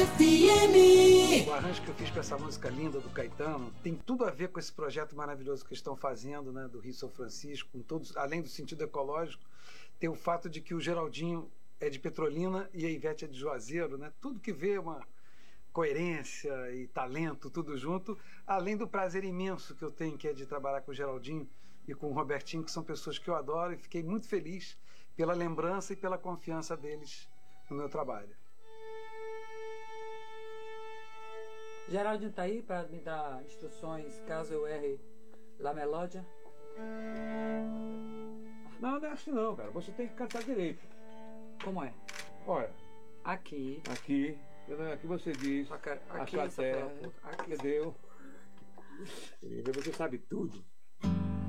FM. O arranjo que eu fiz para essa música linda do Caetano tem tudo a ver com esse projeto maravilhoso que estão fazendo, né, do Rio São Francisco, com todos, além do sentido ecológico, tem o fato de que o Geraldinho é de Petrolina e a Ivete é de Juazeiro, né? Tudo que vê uma coerência e talento, tudo junto, além do prazer imenso que eu tenho, que é de trabalhar com o Geraldinho e com o Robertinho, que são pessoas que eu adoro, e fiquei muito feliz pela lembrança e pela confiança deles no meu trabalho. Geraldinho tá aí para me dar instruções caso eu erre La Melódia? Não, não é assim não, cara. Você tem que cantar direito. Como é? Olha, Aqui. aqui você diz, Aqui a sua essa terra, foi a- aqui. entendeu? Você sabe tudo.